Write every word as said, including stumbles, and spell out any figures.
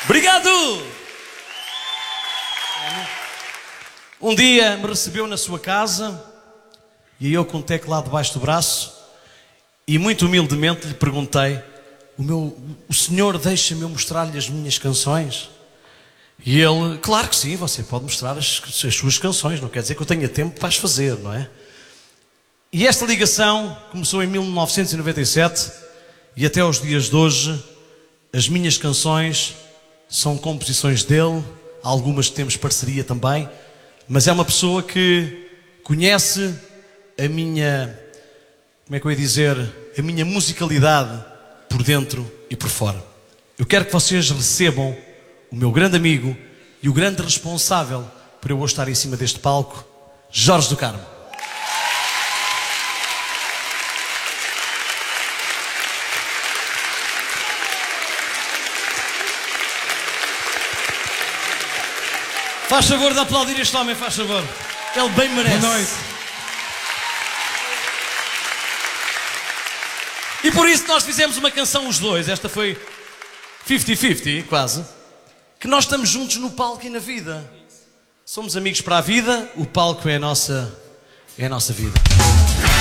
Obrigado! Um dia me recebeu na sua casa e eu com o teclado debaixo do braço e muito humildemente lhe perguntei: o, meu, o senhor deixa-me eu mostrar-lhe as minhas canções? E ele: claro que sim, você pode mostrar as, as suas canções, não quer dizer que eu tenha tempo para as fazer, não é? E esta ligação começou em mil novecentos e noventa e sete e até aos dias de hoje as minhas canções são composições dele, algumas temos parceria também, mas é uma pessoa que conhece a minha, como é que eu ia dizer, a minha musicalidade por dentro e por fora. Eu quero que vocês recebam o meu grande amigo e o grande responsável por eu hoje estar em cima deste palco, Jorge do Carmo. Faz favor de aplaudir este homem, faz favor. Ele bem merece. Boa noite. E por isso nós fizemos uma canção os dois. Esta foi cinquenta cinquenta, quase. Que nós estamos juntos no palco e na vida. Somos amigos para a vida. O palco é a nossa, é a nossa vida.